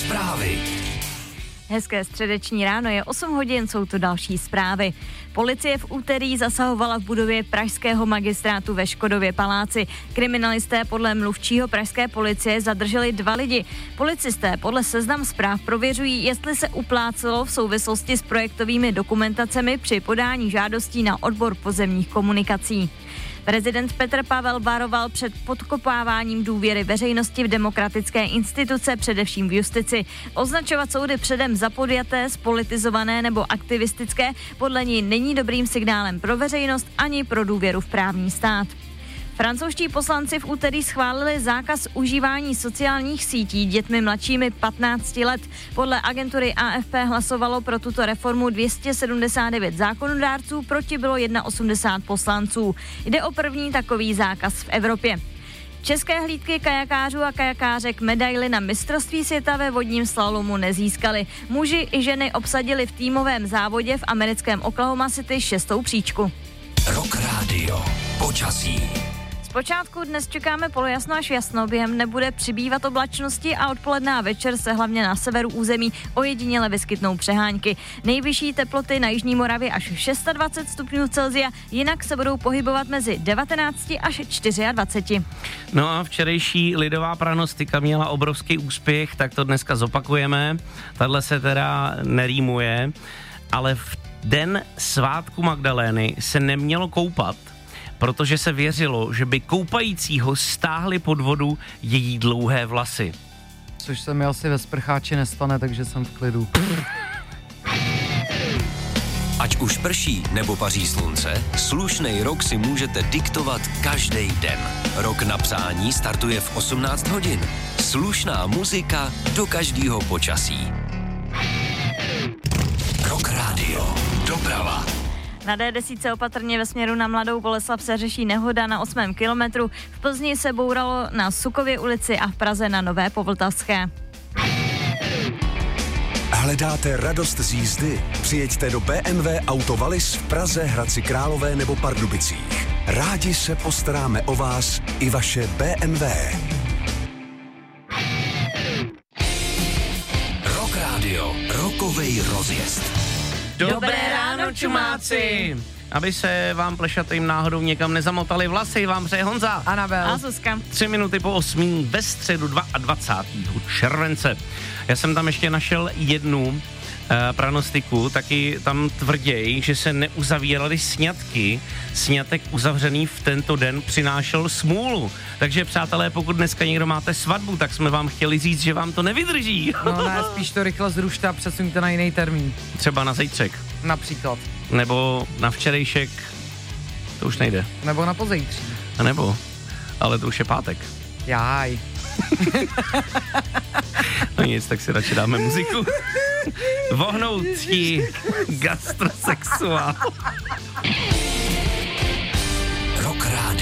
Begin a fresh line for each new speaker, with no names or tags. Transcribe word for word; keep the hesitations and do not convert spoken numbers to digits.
Zprávy.
Hezké středeční ráno, je osm hodin, jsou tu další zprávy. Policie v úterý zasahovala v budově pražského magistrátu ve Škodově paláci. Kriminalisté podle mluvčího pražské policie zadrželi dva lidi. Policisté podle Seznam Zpráv prověřují, jestli se uplácelo v souvislosti s projektovými dokumentacemi při podání žádostí na odbor pozemních komunikací. Prezident Petr Pavel varoval před podkopáváním důvěry veřejnosti v demokratické instituce, především v justici. Označovat soudy předem za podjaté, spolitizované nebo aktivistické podle ní není dobrým signálem pro veřejnost ani pro důvěru v právní stát. Francouzští poslanci v úterý schválili zákaz užívání sociálních sítí dětmi mladšími patnácti let. Podle agentury A F P hlasovalo pro tuto reformu dvě stě sedmdesát devět zákonodárců, proti bylo osmdesát jedna poslanců. Jde o první takový zákaz v Evropě. České hlídky kajakářů a kajakářek medaily na mistrovství světa ve vodním slalomu nezískali. Muži i ženy obsadili v týmovém závodě v americkém Oklahoma City šestou příčku.
Rock Radio. Počasí.
Zpočátku dnes čekáme polojasno až jasno, během nebude přibývat oblačnosti a odpoledne a večer se hlavně na severu území ojediněle vyskytnou přehánky. Nejvyšší teploty na jižní Moravě až dvacet šest stupňů Celsia, jinak se budou pohybovat mezi devatenáct až dvacet čtyři.
No a včerejší lidová pranostika měla obrovský úspěch, tak to dneska zopakujeme. Tadle se teda nerýmuje, ale v den svátku Magdalény se nemělo koupat, protože se věřilo, že by koupajícího stáhli pod vodu její dlouhé vlasy.
Což se mi asi ve sprcháči nestane, takže jsem v klidu.
Ať už prší nebo paří slunce, slušnej rok si můžete diktovat každý den. Rok na přání startuje v osmnáct hodin. Slušná muzika do každého počasí. Rock Radio. Doprava.
Na D deset opatrně ve směru na Mladou Boleslav se řeší nehoda na osmém kilometru. V Plzni se bouralo na Sukově ulici a v Praze na Nové Povltavské.
Hledáte radost z jízdy? Přijeďte do B M W Auto Wallis v Praze, Hradci Králové nebo Pardubicích. Rádi se postaráme o vás i vaše B M W.
Rock Radio. Rokovej rozjezd.
Dobré ráno, čumáci! Aby se vám plešatým náhodou někam nezamotali vlasy, vám přeje Honza.
Anabel.
A Zuzka.
Tři minuty po osmí ve středu dvacátého druhého července. Já jsem tam ještě našel jednu uh, pranostiku, taky tam tvrději, že se neuzavíraly sňatky. Sňatek uzavřený v tento den přinášel smůlu. Takže přátelé, pokud dneska někdo máte svatbu, tak jsme vám chtěli říct, že vám to nevydrží.
No ne, spíš to rychle zrušte a přesuňte na jiný termín.
Třeba na zítřek.
Například.
Nebo na včerejšek. To už nejde.
Nebo na pozítří.
A nebo, ale to už je pátek.
Jáj.
No nic, tak si radši dáme muziku. Vohnoutí gastrosexuál.
Rock Radio.